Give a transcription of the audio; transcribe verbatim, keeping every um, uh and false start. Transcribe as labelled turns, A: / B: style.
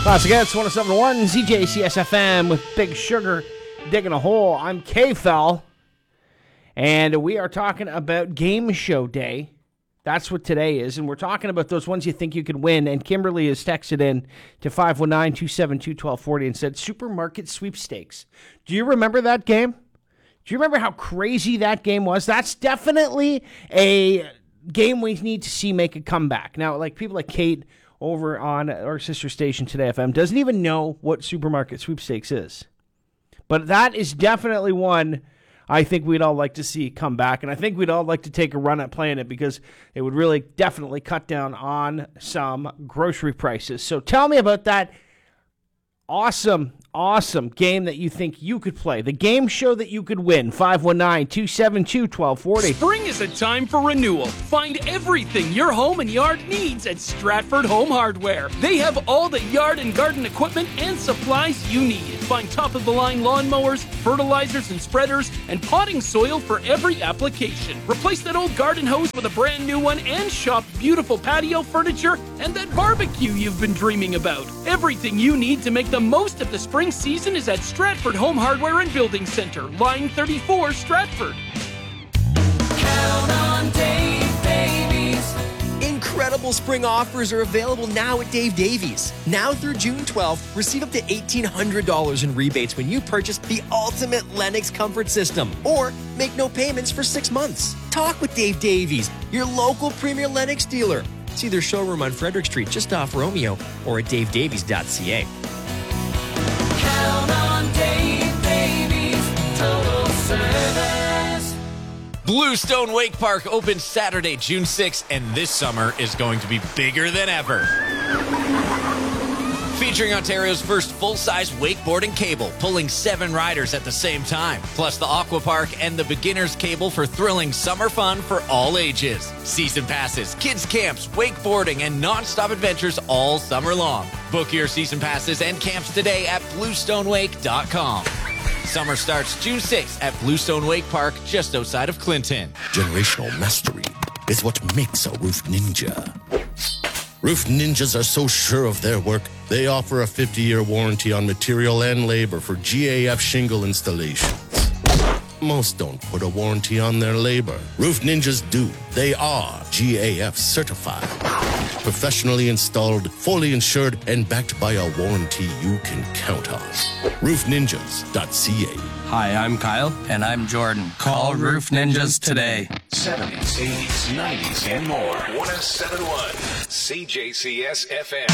A: Classic Hits, one oh seven point one, C J C S F M with Big Sugar digging a hole. I'm K-Fel, and we are talking about Game Show Day. That's what today is, and we're talking about those ones you think you could win, and Kimberly has texted in to five one nine, two seven two, one two four zero and said, Supermarket Sweepstakes. Do you remember that game? Do you remember how crazy that game was? That's definitely a game we need to see make a comeback. Now, like people like Kate over on our sister station Today F M doesn't even know what Supermarket Sweepstakes is. But that is definitely one I think we'd all like to see come back, and I think we'd all like to take a run at playing it because it would really definitely cut down on some grocery prices. So tell me about that awesome, awesome game that you think you could play. The game show that you could win. five one nine, two seven two, one two four zero.
B: Spring is a time for renewal. Find everything your home and yard needs at Stratford Home Hardware. They have all the yard and garden equipment and supplies you need. Find top-of-the-line lawnmowers, fertilizers and spreaders, and potting soil for every application. Replace that old garden hose with a brand new one and shop beautiful patio furniture and that barbecue you've been dreaming about. Everything you need to make the most of the spring season is at Stratford Home Hardware and Building Center, line thirty-four, Stratford.
C: Count on Dave Davies. Incredible spring offers are available now at Dave Davies. Now through June twelfth, receive up to eighteen hundred dollars in rebates when you purchase the ultimate Lennox comfort system or make no payments for six months. Talk with Dave Davies, your local premier Lennox dealer. See their showroom on Frederick Street just off Romeo or at dave davies dot c a. Count on Dave Davies, total service.
D: Bluestone Wake Park opens Saturday, June sixth, and this summer is going to be bigger than ever. Featuring Ontario's first full-size wakeboarding cable, pulling seven riders at the same time, plus the Aqua Park and the beginner's cable for thrilling summer fun for all ages. Season passes, kids camps, wakeboarding, and non-stop adventures all summer long. Book your season passes and camps today at bluestone wake dot com. Summer starts June sixth at Bluestone Wake Park, just outside of Clinton.
E: Generational mastery is what makes a roof ninja. Roof ninjas are so sure of their work, they offer a fifty-year warranty on material and labor for G A F shingle installations. Most don't put a warranty on their labor. Roof ninjas do. They are G A F certified. Professionally installed, fully insured, and backed by a warranty you can count on. roof ninjas dot c a.
F: Hi, I'm Kyle. And I'm Jordan. Call Roof Ninjas today.
G: seventies, eighties, nineties, and more. one oh seven point one C J C S F M.